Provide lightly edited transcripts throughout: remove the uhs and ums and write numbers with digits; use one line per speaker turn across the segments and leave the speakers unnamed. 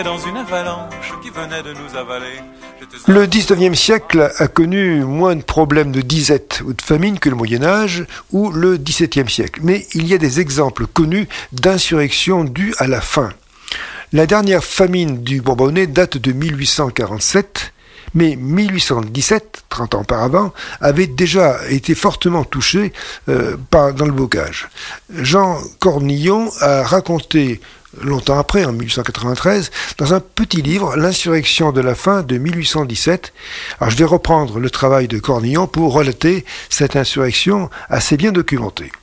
Dans une avalanche qui venait de nous avaler.
Le XIXe siècle a connu moins de problèmes de disette ou de famine que le Moyen-Âge ou le XVIIe siècle. Mais il y a des exemples connus d'insurrections dues à la faim. La dernière famine du Bourbonnais date de 1847, mais 1817, 30 ans auparavant, avait déjà été fortement touché dans le bocage. Jean Cornillon a raconté longtemps après, en 1893, dans un petit livre, L'insurrection de la faim de 1817. Alors je vais reprendre le travail de Cornillon pour relater cette insurrection assez bien documentée.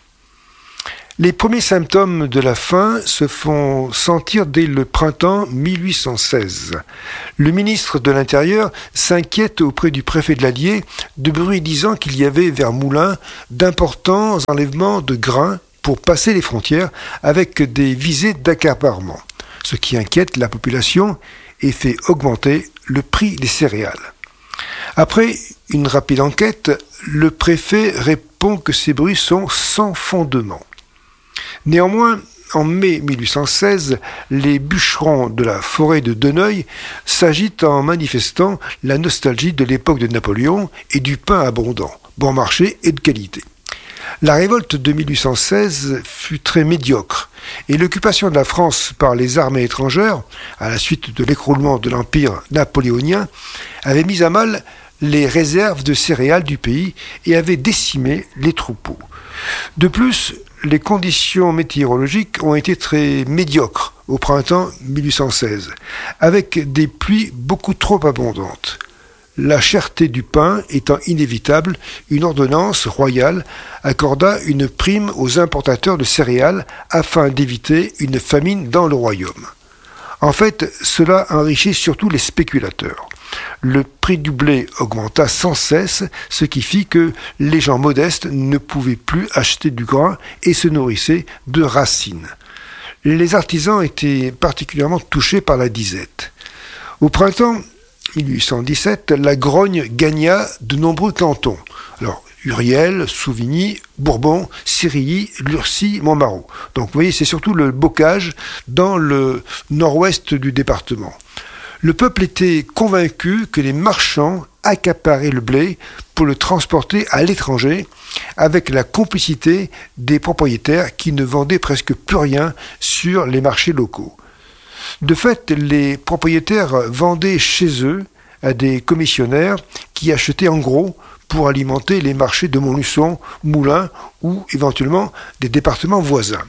Les premiers symptômes de la faim se font sentir dès le printemps 1816. Le ministre de l'Intérieur s'inquiète auprès du préfet de l'Allier de bruits disant qu'il y avait vers Moulins d'importants enlèvements de grains pour passer les frontières avec des visées d'accaparement, ce qui inquiète la population et fait augmenter le prix des céréales. Après une rapide enquête, le préfet répond que ces bruits sont sans fondement. Néanmoins, en mai 1816, les bûcherons de la forêt de Deneuil s'agitent en manifestant la nostalgie de l'époque de Napoléon et du pain abondant, bon marché et de qualité. La révolte de 1816 fut très médiocre et l'occupation de la France par les armées étrangères, à la suite de l'écroulement de l'Empire napoléonien, avait mis à mal les réserves de céréales du pays et avait décimé les troupeaux. De plus, les conditions météorologiques ont été très médiocres au printemps 1816, avec des pluies beaucoup trop abondantes. La cherté du pain étant inévitable, une ordonnance royale accorda une prime aux importateurs de céréales afin d'éviter une famine dans le royaume. En fait, cela enrichit surtout les spéculateurs. Le prix du blé augmenta sans cesse, ce qui fit que les gens modestes ne pouvaient plus acheter du grain et se nourrissaient de racines. Les artisans étaient particulièrement touchés par la disette. Au printemps 1817, la grogne gagna de nombreux cantons. Alors, Uriel, Souvigny, Bourbon, Cirilly, Lurcy, Montmarault. Donc, vous voyez, c'est surtout le bocage dans le nord-ouest du département. Le peuple était convaincu que les marchands accaparaient le blé pour le transporter à l'étranger, avec la complicité des propriétaires qui ne vendaient presque plus rien sur les marchés locaux. De fait, les propriétaires vendaient chez eux à des commissionnaires qui achetaient en gros pour alimenter les marchés de Montluçon, Moulins ou éventuellement des départements voisins.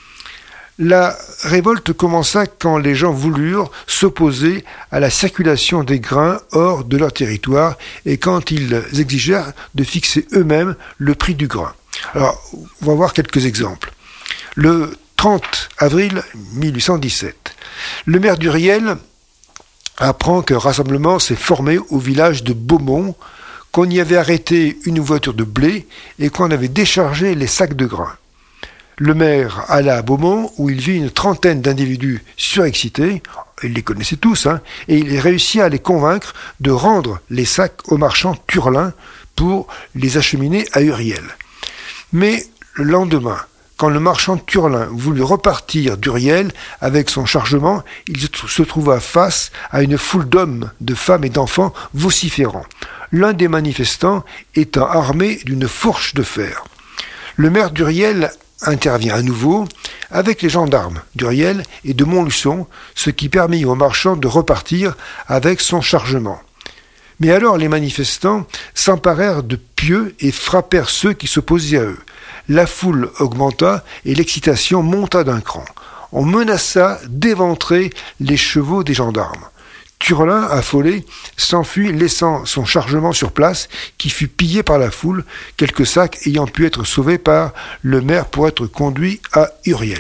La révolte commença quand les gens voulurent s'opposer à la circulation des grains hors de leur territoire et quand ils exigèrent de fixer eux-mêmes le prix du grain. Alors, on va voir quelques exemples. Le 30 avril 1817, le maire d'Uriel apprend qu'un rassemblement s'est formé au village de Beaumont, qu'on y avait arrêté une voiture de blé et qu'on avait déchargé les sacs de grains. Le maire alla à Beaumont où il vit une trentaine d'individus surexcités, il les connaissait tous, et il réussit à les convaincre de rendre les sacs aux marchands turlins pour les acheminer à Uriel. Mais le lendemain, quand le marchand Turlin voulut repartir d'Uriel avec son chargement, il se trouva face à une foule d'hommes, de femmes et d'enfants vociférant, l'un des manifestants étant armé d'une fourche de fer. Le maire d'Uriel intervient à nouveau avec les gendarmes d'Uriel et de Montluçon, ce qui permit aux marchands de repartir avec son chargement. Mais alors les manifestants s'emparèrent de pieux et frappèrent ceux qui s'opposaient à eux. La foule augmenta et l'excitation monta d'un cran. On menaça d'éventrer les chevaux des gendarmes. Turlin, affolé, s'enfuit laissant son chargement sur place qui fut pillé par la foule, quelques sacs ayant pu être sauvés par le maire pour être conduits à Uriel.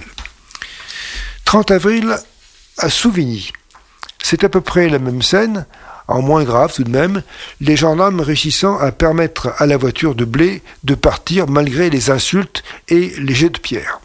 30 avril à Souvigny. C'est à peu près la même scène, en moins grave tout de même, les gendarmes réussissant à permettre à la voiture de blé de partir malgré les insultes et les jets de pierre.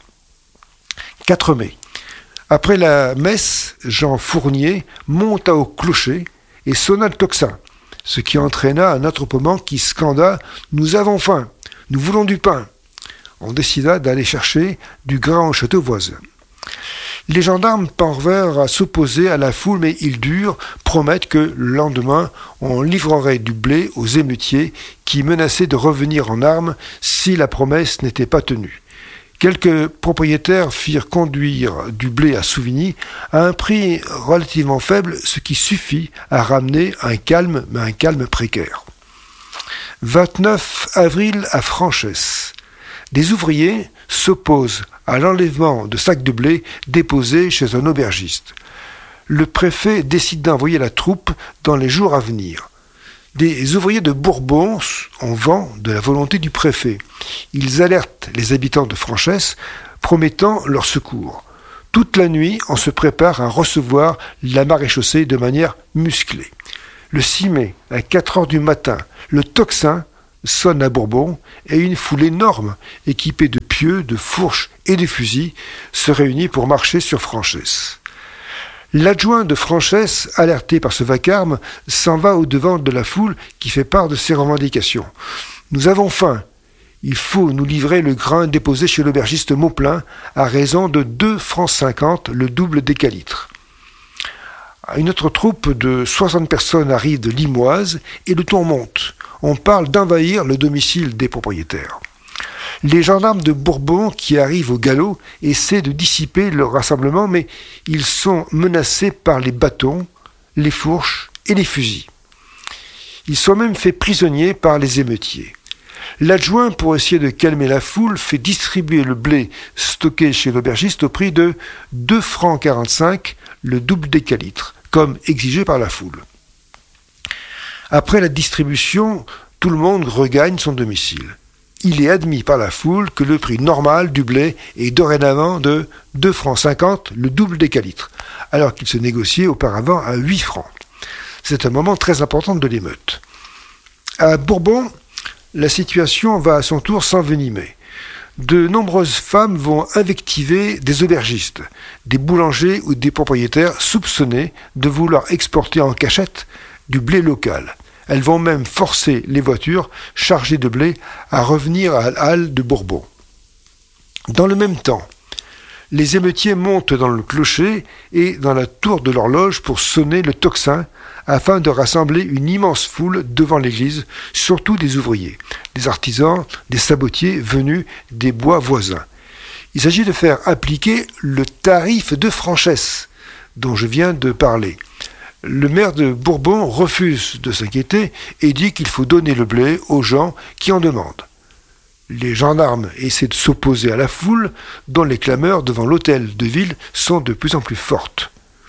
4 mai. Après la messe, Jean Fournier monta au clocher et sonna le tocsin, ce qui entraîna un attroupement qui scanda « Nous avons faim, nous voulons du pain ». On décida d'aller chercher du grain au château voisin. Les gendarmes parvinrent à s'opposer à la foule, mais ils durent promettre que le lendemain, on livrerait du blé aux émeutiers qui menaçaient de revenir en armes si la promesse n'était pas tenue. Quelques propriétaires firent conduire du blé à Souvigny à un prix relativement faible, ce qui suffit à ramener un calme, mais un calme précaire. 29 avril à Franchesse. Des ouvriers s'opposent à l'enlèvement de sacs de blé déposés chez un aubergiste. Le préfet décide d'envoyer la troupe dans les jours à venir. Des ouvriers de Bourbon ont vent de la volonté du préfet. Ils alertent les habitants de Franchesse, promettant leur secours. Toute la nuit, on se prépare à recevoir la maréchaussée de manière musclée. Le 6 mai, à 4 heures du matin, le tocsin sonne à Bourbon et une foule énorme, équipée de pieux, de fourches et de fusils, se réunit pour marcher sur Franchesse. L'adjoint de Franchesse, alerté par ce vacarme, s'en va au-devant de la foule qui fait part de ses revendications. « Nous avons faim. Il faut nous livrer le grain déposé chez l'aubergiste Mauplin à raison de 2,50 francs, le double des calitres. » Une autre troupe de 60 personnes arrive de Limoise et le ton monte. On parle d'envahir le domicile des propriétaires. Les gendarmes de Bourbon qui arrivent au galop essaient de dissiper le rassemblement, mais ils sont menacés par les bâtons, les fourches et les fusils. Ils sont même faits prisonniers par les émeutiers. L'adjoint, pour essayer de calmer la foule, fait distribuer le blé stocké chez l'aubergiste au prix de 2,45 francs, le double des calitres, comme exigé par la foule. Après la distribution, tout le monde regagne son domicile. Il est admis par la foule que le prix normal du blé est dorénavant de 2,50 francs, le double des calitres, alors qu'il se négociait auparavant à 8 francs. C'est un moment très important de l'émeute. À Bourbon, la situation va à son tour s'envenimer. De nombreuses femmes vont invectiver des aubergistes, des boulangers ou des propriétaires soupçonnés de vouloir exporter en cachette du blé local. Elles vont même forcer les voitures chargées de blé à revenir à Halle de Bourbon. Dans le même temps, les émeutiers montent dans le clocher et dans la tour de l'horloge pour sonner le tocsin afin de rassembler une immense foule devant l'église, surtout des ouvriers, des artisans, des sabotiers venus des bois voisins. Il s'agit de faire appliquer le tarif de Franchesse dont je viens de parler. Le maire de Bourbon refuse de s'inquiéter et dit qu'il faut donner le blé aux gens qui en demandent. Les gendarmes essaient de s'opposer à la foule, dont les clameurs devant l'hôtel de ville sont de plus en plus fortes.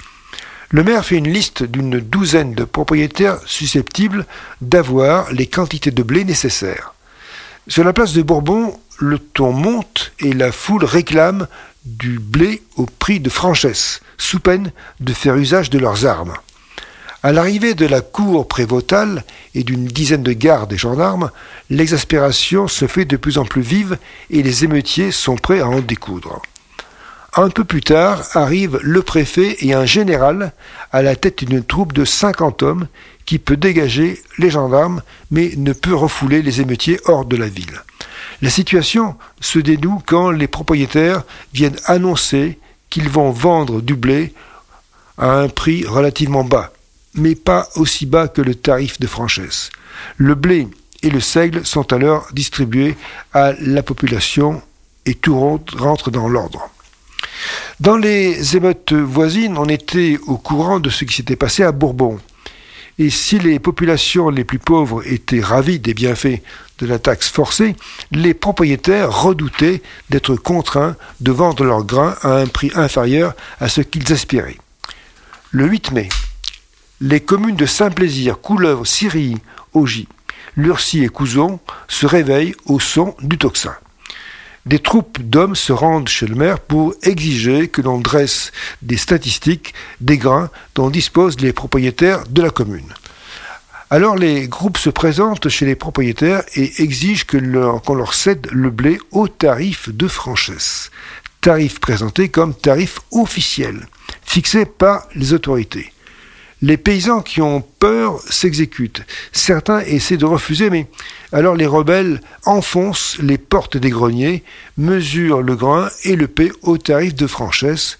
Le maire fait une liste d'une douzaine de propriétaires susceptibles d'avoir les quantités de blé nécessaires. Sur la place de Bourbon, le ton monte et la foule réclame du blé au prix de Franchesse, sous peine de faire usage de leurs armes. À l'arrivée de la cour prévôtale et d'une dizaine de gardes et gendarmes, l'exaspération se fait de plus en plus vive et les émeutiers sont prêts à en découdre. Un peu plus tard arrivent le préfet et un général à la tête d'une troupe de 50 hommes qui peut dégager les gendarmes mais ne peut refouler les émeutiers hors de la ville. La situation se dénoue quand les propriétaires viennent annoncer qu'ils vont vendre du blé à un prix relativement bas, mais pas aussi bas que le tarif de Franchesse. Le blé et le seigle sont alors distribués à la population et tout rentre dans l'ordre. Dans les émeutes voisines, on était au courant de ce qui s'était passé à Bourbon. Et si les populations les plus pauvres étaient ravies des bienfaits de la taxe forcée, les propriétaires redoutaient d'être contraints de vendre leurs grains à un prix inférieur à ce qu'ils aspiraient. Le 8 mai, les communes de Saint-Plaisir, Couleuvre, Cirilly, Augy, Lurcy et Couzon se réveillent au son du tocsin. Des troupes d'hommes se rendent chez le maire pour exiger que l'on dresse des statistiques des grains dont disposent les propriétaires de la commune. Alors les groupes se présentent chez les propriétaires et exigent qu'on leur cède le blé au tarif de Franchesse, tarif présenté comme tarif officiel, fixé par les autorités. Les paysans qui ont peur s'exécutent. Certains essaient de refuser, mais alors les rebelles enfoncent les portes des greniers, mesurent le grain et le paient au tarif de Franchesse,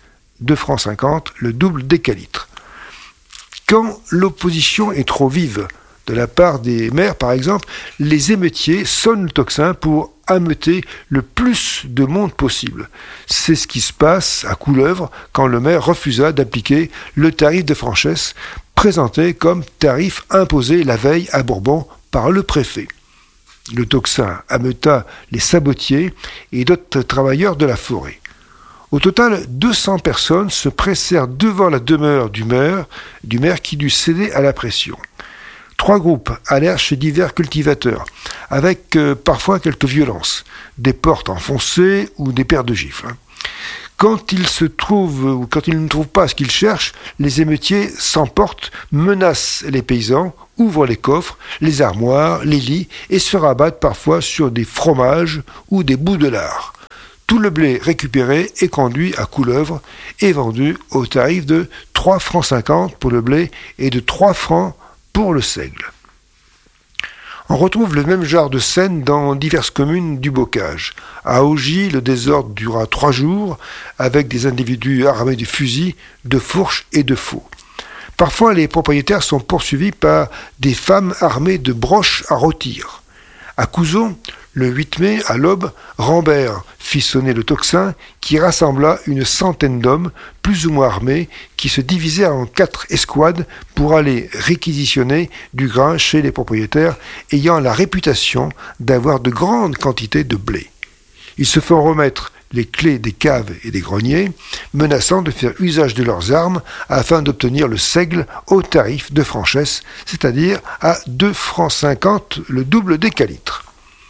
2 francs 50, le double des qualitres. Quand l'opposition est trop vive, de la part des maires par exemple, les émeutiers sonnent le tocsin pour ameuter le plus de monde possible. C'est ce qui se passe à Couleuvre quand le maire refusa d'appliquer le tarif de franchesse présenté comme tarif imposé la veille à Bourbon par le préfet. Le tocsin ameuta les sabotiers et d'autres travailleurs de la forêt. Au total, 200 personnes se pressèrent devant la demeure du maire qui dut céder à la pression. 3 groupes allèrent chez divers cultivateurs, avec parfois quelques violences, des portes enfoncées ou des paires de gifles. Quand ils ne trouvent pas ce qu'ils cherchent, les émeutiers s'emportent, menacent les paysans, ouvrent les coffres, les armoires, les lits et se rabattent parfois sur des fromages ou des bouts de lard. Tout le blé récupéré est conduit à Couleuvre et vendu au tarif de 3 francs 50 pour le blé et de 3 francs pour le seigle. On retrouve le même genre de scène dans diverses communes du bocage. À Augy, le désordre dura 3 jours, avec des individus armés de fusils, de fourches et de faux. Parfois, les propriétaires sont poursuivis par des femmes armées de broches à rôtir. À Couzeau, le 8 mai, à l'aube, Rambert fit sonner le tocsin qui rassembla une centaine d'hommes, plus ou moins armés, qui se divisèrent en 4 escouades pour aller réquisitionner du grain chez les propriétaires ayant la réputation d'avoir de grandes quantités de blé. Ils se font remettre les clés des caves et des greniers, menaçant de faire usage de leurs armes afin d'obtenir le seigle au tarif de franchesse, c'est-à-dire à 2 francs 50, le double des qualitres.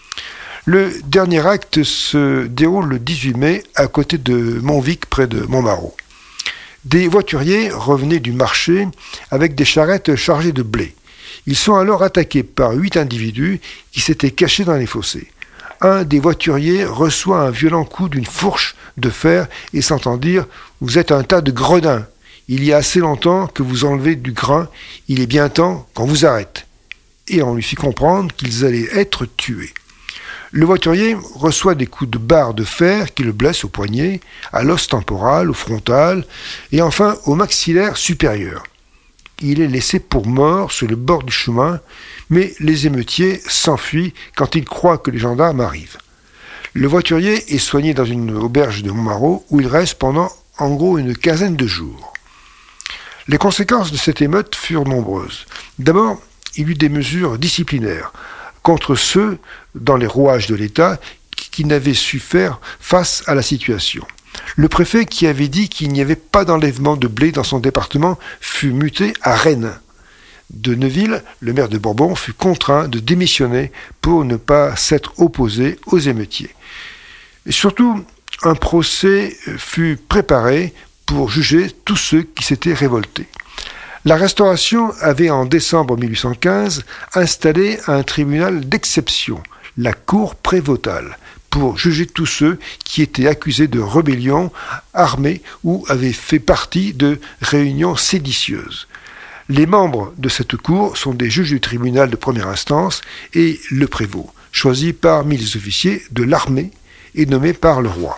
Le dernier acte se déroule le 18 mai à côté de Montvic, près de Montmarault. Des voituriers revenaient du marché avec des charrettes chargées de blé. Ils sont alors attaqués par 8 individus qui s'étaient cachés dans les fossés. Un des voituriers reçoit un violent coup d'une fourche de fer et s'entend dire « Vous êtes un tas de gredins. Il y a assez longtemps que vous enlevez du grain. Il est bien temps qu'on vous arrête. » Et on lui fit comprendre qu'ils allaient être tués. Le voiturier reçoit des coups de barre de fer qui le blessent au poignet, à l'os temporal, au frontal et enfin au maxillaire supérieur. Il est laissé pour mort sur le bord du chemin, mais les émeutiers s'enfuient quand ils croient que les gendarmes arrivent. Le voiturier est soigné dans une auberge de Montmarault où il reste pendant en gros une quinzaine de jours. Les conséquences de cette émeute furent nombreuses. D'abord, il y eut des mesures disciplinaires contre ceux dans les rouages de l'État qui n'avaient su faire face à la situation. Le préfet qui avait dit qu'il n'y avait pas d'enlèvement de blé dans son département fut muté à Rennes. De Neuville, le maire de Bourbon, fut contraint de démissionner pour ne pas s'être opposé aux émeutiers. Et surtout, un procès fut préparé pour juger tous ceux qui s'étaient révoltés. La Restauration avait en décembre 1815 installé un tribunal d'exception, la Cour prévôtale, pour juger tous ceux qui étaient accusés de rébellion armée ou avaient fait partie de réunions séditieuses. Les membres de cette cour sont des juges du tribunal de première instance et le prévôt, choisi parmi les officiers de l'armée et nommé par le roi.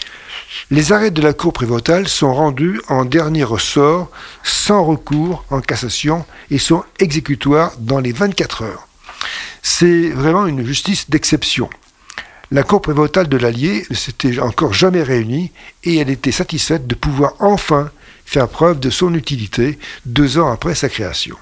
Les arrêts de la Cour prévôtale sont rendus en dernier ressort, sans recours en cassation et sont exécutoires dans les 24 heures. C'est vraiment une justice d'exception. La Cour prévôtale de l'Allier ne s'était encore jamais réunie et elle était satisfaite de pouvoir enfin faire preuve de son utilité 2 ans après sa création.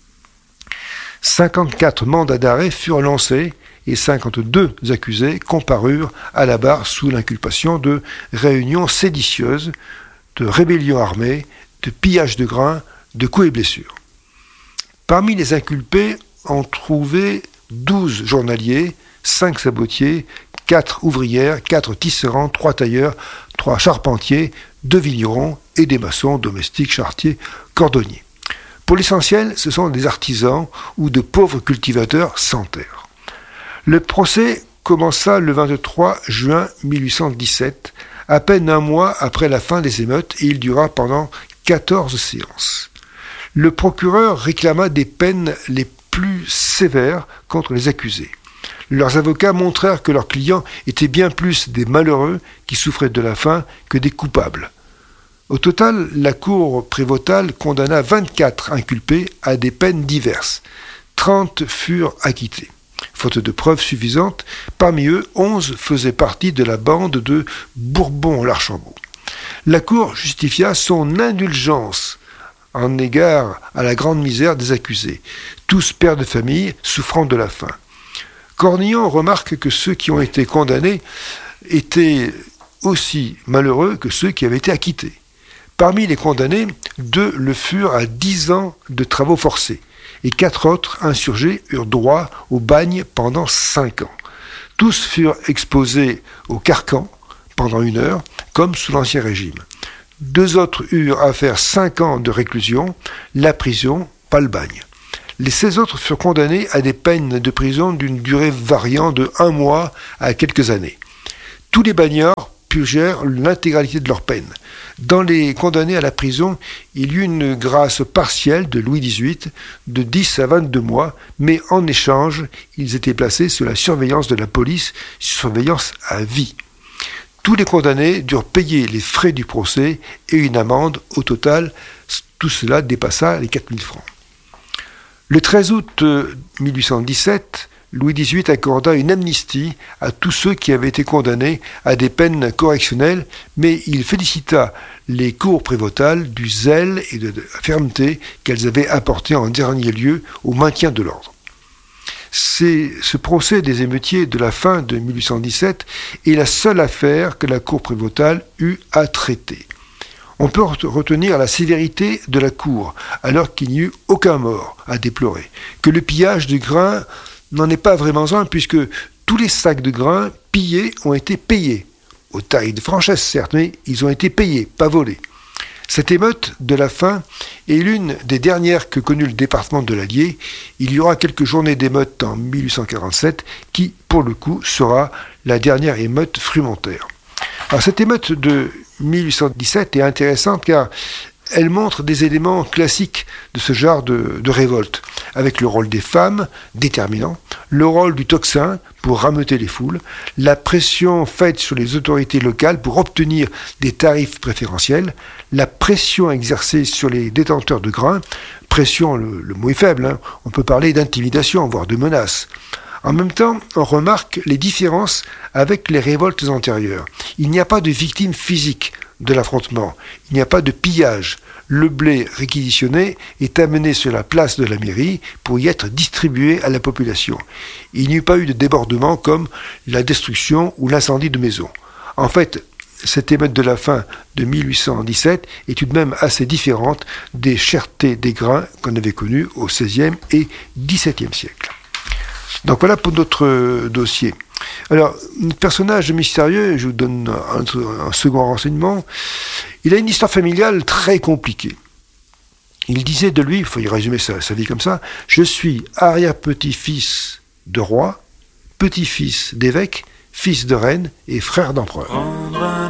54 mandats d'arrêt furent lancés et 52 accusés comparurent à la barre sous l'inculpation de réunions séditieuses, de rébellion armée, de pillage de grains, de coups et blessures. Parmi les inculpés, on trouvait 12 journaliers, 5 sabotiers, 4 ouvrières, 4 tisserands, 3 tailleurs, 3 charpentiers, 2 vignerons et des maçons, domestiques, charretiers, cordonniers. Pour l'essentiel, ce sont des artisans ou de pauvres cultivateurs sans terre. Le procès commença le 23 juin 1817, à peine un mois après la fin des émeutes, et il dura pendant 14 séances. Le procureur réclama des peines les plus sévères contre les accusés. Leurs avocats montrèrent que leurs clients étaient bien plus des malheureux qui souffraient de la faim que des coupables. Au total, la cour prévôtale condamna 24 inculpés à des peines diverses. 30 furent acquittés. Faute de preuves suffisantes, parmi eux, 11 faisaient partie de la bande de Bourbon-l'Archambault. La cour justifia son indulgence en égard à la grande misère des accusés, tous pères de famille souffrant de la faim. Cornillon remarque que ceux qui ont été condamnés étaient aussi malheureux que ceux qui avaient été acquittés. Parmi les condamnés, 2 le furent à 10 ans de travaux forcés, et 4 autres insurgés eurent droit au bagne pendant 5 ans. Tous furent exposés au carcan pendant 1 heure, comme sous l'Ancien Régime. 2 autres eurent à faire 5 ans de réclusion, la prison, pas le bagne. Les 16 autres furent condamnés à des peines de prison d'une durée variant de 1 mois à quelques années. Tous les bagnards purgèrent l'intégralité de leur peine. Dans les condamnés à la prison, il y eut une grâce partielle de Louis XVIII de 10 à 22 mois, mais en échange, ils étaient placés sous la surveillance de la police, surveillance à vie. Tous les condamnés durent payer les frais du procès et une amende. Au total, tout cela dépassa les 4 000 francs. Le 13 août 1817, Louis XVIII accorda une amnistie à tous ceux qui avaient été condamnés à des peines correctionnelles, mais il félicita les cours prévôtales du zèle et de la fermeté qu'elles avaient apporté en dernier lieu au maintien de l'ordre. Ce procès des émeutiers de la fin de 1817 est la seule affaire que la cour prévôtale eut à traiter. On peut retenir la sévérité de la cour, alors qu'il n'y eut aucun mort à déplorer, que le pillage de grains n'en est pas vraiment un, puisque tous les sacs de grains pillés ont été payés. Au tarif de franchise, certes, mais ils ont été payés, pas volés. Cette émeute de la faim est l'une des dernières que connut le département de l'Allier. Il y aura quelques journées d'émeute en 1847, qui, pour le coup, sera la dernière émeute frumentaire. Alors, cette émeute de 1817 est intéressante car elle montre des éléments classiques de ce genre de révolte, avec le rôle des femmes, déterminant, le rôle du tocsin pour rameuter les foules, la pression faite sur les autorités locales pour obtenir des tarifs préférentiels, la pression exercée sur les détenteurs de grains, pression, le mot est faible, on peut parler d'intimidation, voire de menace. En même temps, on remarque les différences avec les révoltes antérieures. Il n'y a pas de victimes physiques de l'affrontement, il n'y a pas de pillage. Le blé réquisitionné est amené sur la place de la mairie pour y être distribué à la population. Il n'y eut pas eu de débordement comme la destruction ou l'incendie de maisons. En fait, cette émeute de la fin de 1817 est tout de même assez différente des chertés des grains qu'on avait connues au XVIe et XVIIe siècle. Donc voilà pour notre dossier. Alors, un personnage mystérieux, je vous donne un second renseignement, il a une histoire familiale très compliquée. Il disait de lui, il faut y résumer sa vie comme ça, « Je suis arrière-petit-fils de roi, petit-fils d'évêque, fils de reine et frère d'empereur. »
Prendre un